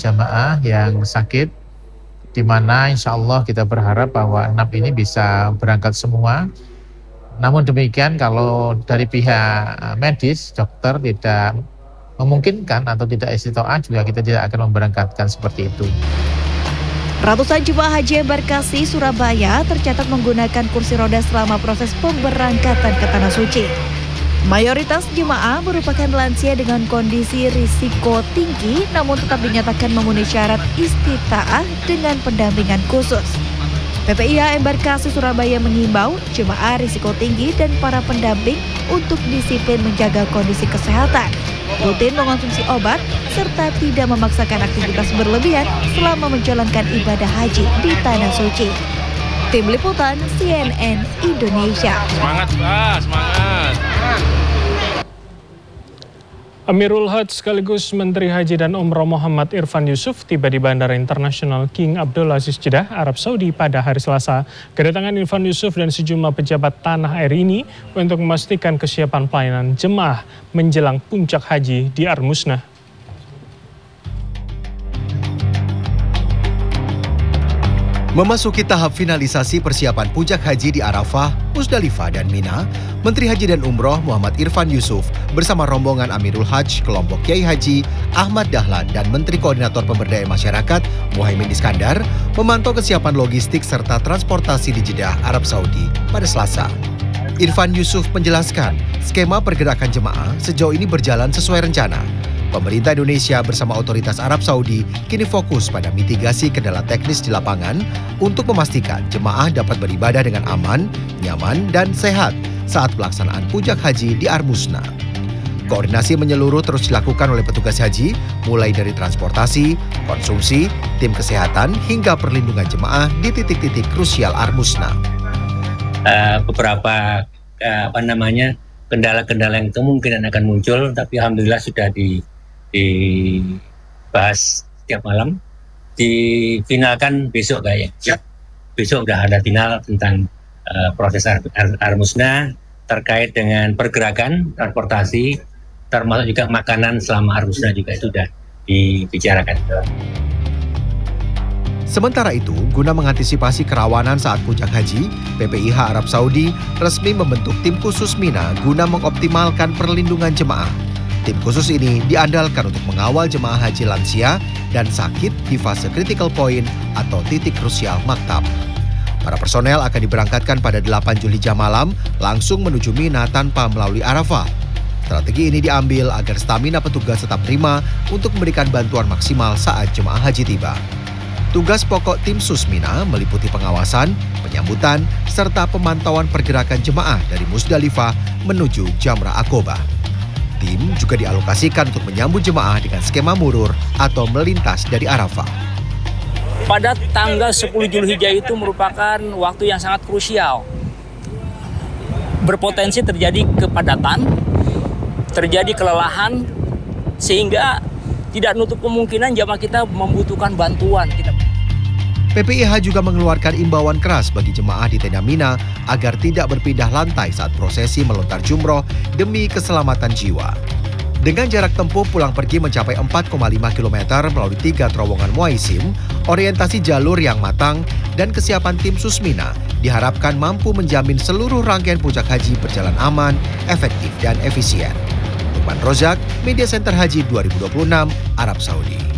jamaah yang sakit, di mana insya Allah kita berharap bahwa 6 ini bisa berangkat semua. Namun demikian kalau dari pihak medis, dokter tidak memungkinkan atau tidak istitoah, juga kita tidak akan memberangkatkan seperti itu. Ratusan jemaah haji embarkasi Surabaya tercatat menggunakan kursi roda selama proses pemberangkatan ke Tanah Suci. Mayoritas jemaah merupakan lansia dengan kondisi risiko tinggi, namun tetap dinyatakan memenuhi syarat istitaah dengan pendampingan khusus. PPIH Embarkasi Surabaya mengimbau jemaah risiko tinggi dan para pendamping untuk disiplin menjaga kondisi kesehatan, rutin mengonsumsi obat, serta tidak memaksakan aktivitas berlebihan selama menjalankan ibadah haji di Tanah Suci. Tim Liputan CNN Indonesia. Semangat, Pak, semangat. Amirul Hajj sekaligus Menteri Haji dan Umroh Muhammad Irfan Yusuf tiba di Bandara Internasional King Abdul Aziz Jeddah, Arab Saudi pada hari Selasa. Kedatangan Irfan Yusuf dan sejumlah pejabat tanah air ini untuk memastikan kesiapan pelayanan jemaah menjelang puncak haji di Ar-Musnah. Memasuki tahap finalisasi persiapan puncak haji di Arafah, Musdalifah, dan Mina, Menteri Haji dan Umroh Muhammad Irfan Yusuf bersama rombongan Amirul Hajj kelompok Kiai Haji Ahmad Dahlan dan Menteri Koordinator Pemberdayaan Masyarakat Muhaimin Iskandar memantau kesiapan logistik serta transportasi di Jeddah, Arab Saudi pada Selasa. Irfan Yusuf menjelaskan, skema pergerakan jemaah sejauh ini berjalan sesuai rencana. Pemerintah Indonesia bersama otoritas Arab Saudi kini fokus pada mitigasi kendala teknis di lapangan untuk memastikan jemaah dapat beribadah dengan aman, nyaman, dan sehat saat pelaksanaan puncak haji di Ar-Musnah. Koordinasi menyeluruh terus dilakukan oleh petugas haji, mulai dari transportasi, konsumsi, tim kesehatan, hingga perlindungan jemaah di titik-titik krusial Ar-Musnah. Beberapa kendala-kendala yang kemungkinan akan muncul, tapi alhamdulillah sudah dibahas setiap malam, difinalkan besok kayaknya. Besok udah ada final tentang proses Ar-Musnah terkait dengan pergerakan, transportasi, termasuk juga makanan selama Ar-Musnah juga itu sudah dibicarakan. Sementara itu, guna mengantisipasi kerawanan saat puncak haji, PPIH Arab Saudi resmi membentuk tim khusus Mina guna mengoptimalkan perlindungan jemaah. Tim khusus ini diandalkan untuk mengawal jemaah haji lansia dan sakit di fase critical point atau titik krusial maktab. Para personel akan diberangkatkan pada 8 Juli jam malam langsung menuju Mina tanpa melalui Arafah. Strategi ini diambil agar stamina petugas tetap prima untuk memberikan bantuan maksimal saat jemaah haji tiba. Tugas pokok tim Susmina meliputi pengawasan, penyambutan, serta pemantauan pergerakan jemaah dari Musdalifah menuju Jamrah Aqobah. Tim juga dialokasikan untuk menyambut jemaah dengan skema murur atau melintas dari Arafah. Pada tanggal 10 Zulhijjah itu merupakan waktu yang sangat krusial. Berpotensi terjadi kepadatan, terjadi kelelahan, sehingga tidak nutup kemungkinan jamaah kita membutuhkan bantuan. PPIH juga mengeluarkan imbauan keras bagi jemaah di tenda Mina agar tidak berpindah lantai saat prosesi melontar jumroh demi keselamatan jiwa. Dengan jarak tempuh pulang pergi mencapai 4,5 km melalui 3 terowongan muaisim, orientasi jalur yang matang, dan kesiapan tim Susmina diharapkan mampu menjamin seluruh rangkaian puncak haji berjalan aman, efektif, dan efisien. Lukman Rozak, Media Center Haji 2026, Arab Saudi.